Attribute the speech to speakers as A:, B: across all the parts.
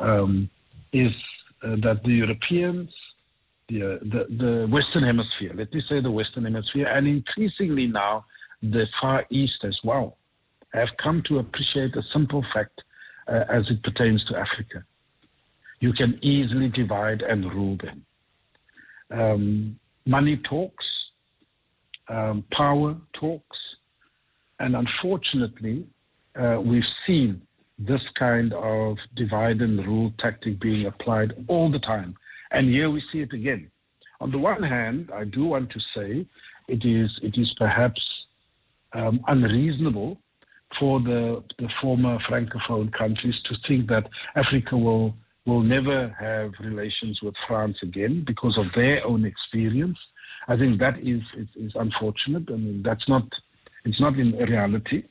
A: is that the Europeans, the Western Hemisphere, let me say the Western Hemisphere, and increasingly now the Far East as well, have come to appreciate a simple fact as it pertains to Africa. You can easily divide and rule them. Money talks, power talks, and unfortunately, we've seen this kind of divide and rule tactic being applied all the time. And here we see it again. On the one hand, I do want to say it is perhaps unreasonable for the former Francophone countries to think that Africa will never have relations with France again because of their own experience. I think that is unfortunate. I mean, it's not in reality.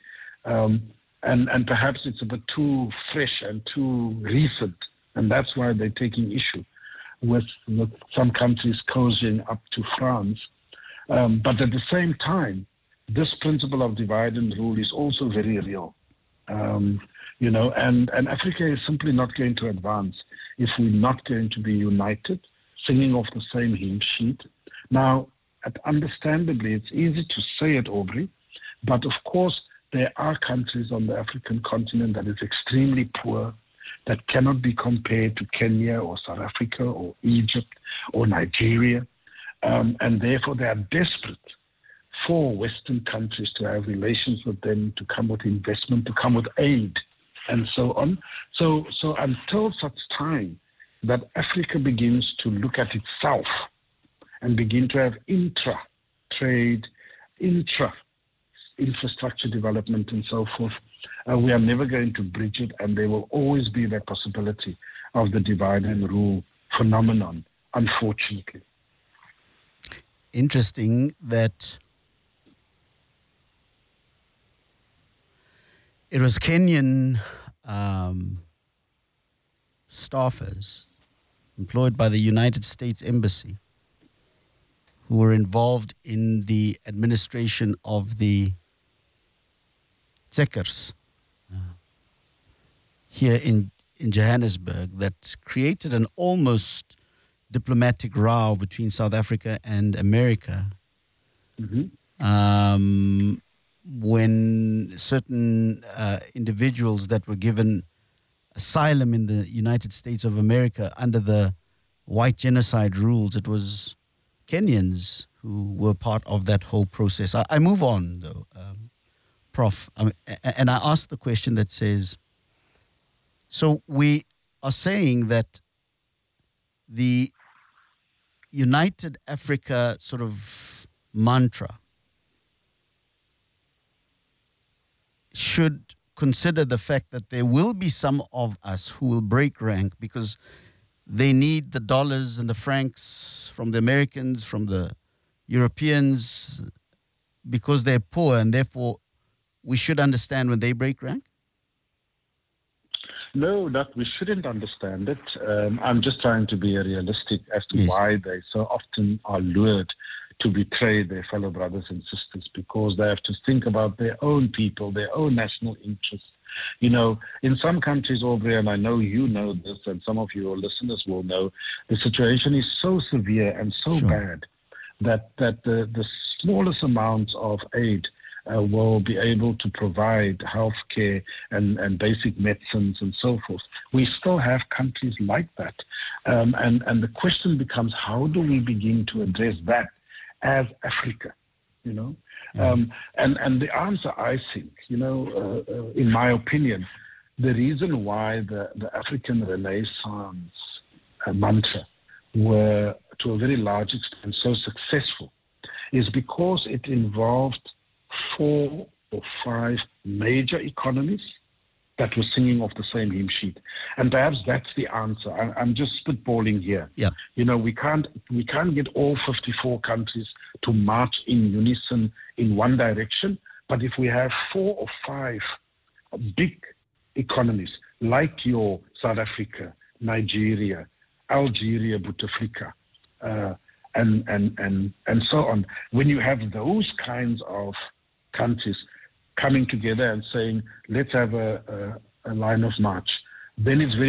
A: And perhaps it's a bit too fresh and too recent, and that's why they're taking issue with some countries cozying up to France. But at the same time, this principle of divide and rule is also very real. And Africa is simply not going to advance if we're not going to be united, singing off the same hymn sheet. Now, understandably, it's easy to say it, Aubrey, but of course, there are countries on the African continent that is extremely poor, that cannot be compared to Kenya or South Africa or Egypt or Nigeria. And therefore, they are desperate for Western countries to have relations with them, to come with investment, to come with aid, and so on. So until such time that Africa begins to look at itself and begin to have intra-trade, infrastructure development and so forth, we are never going to bridge it, and there will always be that possibility of the divide and rule phenomenon, unfortunately.
B: Interesting that it was Kenyan staffers employed by the United States Embassy who were involved in the administration of the Tsekers here in Johannesburg that created an almost diplomatic row between South Africa and America.
A: Mm-hmm.
B: When certain individuals that were given asylum in the United States of America under the white genocide rules, it was Kenyans who were part of that whole process. I move on, though, Prof. And I ask the question that says, so we are saying that the United Africa sort of mantra should consider the fact that there will be some of us who will break rank because they need the dollars and the francs from the Americans, from the Europeans, because they're poor, and therefore we should understand when they break rank?
A: No, we shouldn't understand it. I'm just trying to be realistic as to why they so often are lured to betray their fellow brothers and sisters, because they have to think about their own people, their own national interests. You know, in some countries, Aubrey, and I know you know this, and some of your listeners will know, the situation is so severe and so bad that the smallest amounts of aid will be able to provide health care and basic medicines and so forth. We still have countries like that. And the question becomes, how do we begin to address that as Africa, you know? And the answer, I think, you know, in my opinion, the reason why the African Renaissance mantra were, to a very large extent, so successful is because it involved 4 or 5 major economies that were singing off the same hymn sheet. And perhaps that's the answer. I'm just spitballing here.
B: Yeah.
A: You know, we can't get all 54 countries to march in unison in one direction, but if we have 4 or 5 big economies like your South Africa, Nigeria, Algeria, Bouteflika, and so on, when you have those kinds of countries coming together and saying, let's have a line of march, then it's very